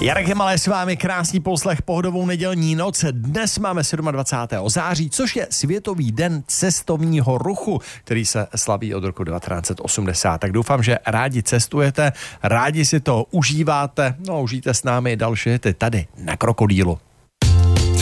Jarek Hymalé s vámi, krásný poslech, pohodovou nedělní noc. Dnes máme 27. září, což je Světový den cestovního ruchu, který se slaví od roku 1980. Tak doufám, že rádi cestujete, rádi si to užíváte, no užijte s námi další hity tady na Krokodýlu.